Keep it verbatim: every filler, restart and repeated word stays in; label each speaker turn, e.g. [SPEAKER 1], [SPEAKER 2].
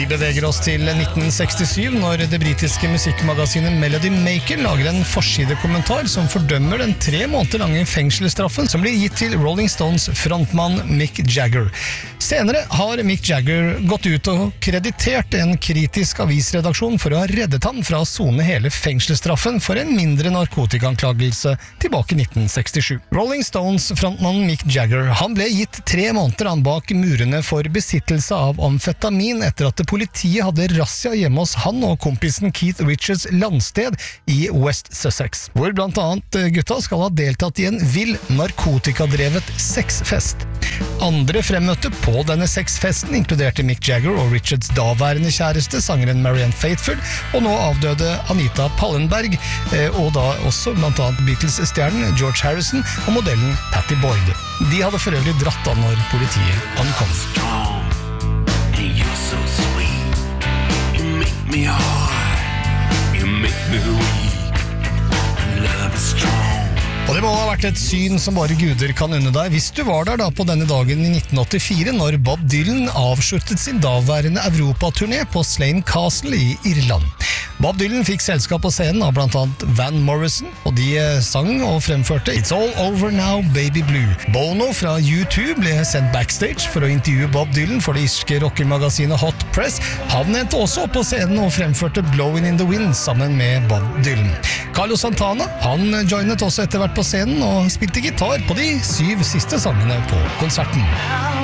[SPEAKER 1] Vi beveger oss til nitten sekstisju, når det britiske musikkmagasinet Melody Maker lager en forsidekommentar som fordømmer den tre måneder lange fengselsstraffen som blir gitt til Rolling Stones frontmann Mick Jagger. Senere har Mick Jagger gått ut og kreditert en kritisk avisredaksjon for å ha reddet han fra å sone hele fengselsstraffen for en mindre narkotikaanklagelse tilbake i nitten sekstisju. Rolling Stones frontmann Mick Jagger, han ble gitt tre måneder han bak murene for besittelse av amfetamin etter at politiet hadde razzia hjemme hos han og kompisen Keith Richards landsted i West Sussex, hvor blant annet gutta skal ha deltatt i en vill narkotikadrevet sexfest. Andre fremmøtte på denne sexfesten inkluderte Mick Jagger og Richards daværende kjæreste, sangeren Marianne Faithfull, og nå avdøde Anita Pallenberg, og da også blant annet Beatles-stjernen George Harrison og modellen Patty Boyd. De hadde for øvrig dratt an når politiet ankom. Og det må ha vært et syn som bare guder kan unne deg hvis du var der da på denne dagen i nitten åttifire, når Bob Dylan avsluttet sin daværende Europaturné på Slane Castle i Irland. Bob Dylan fikk selskap på scenen av blant annet Van Morrison, og de sang og fremførte It's All Over Now, Baby Blue. Bono fra U to ble sendt backstage for å intervjue Bob Dylan for det irske rockermagasinet Hot Press. Han endte også opp på scenen og fremførte Blowin' in the Wind sammen med Bob Dylan. Carlos Santana, han joinet også etter hvert på scenen og spilte gitar på de syv siste sangene på konserten.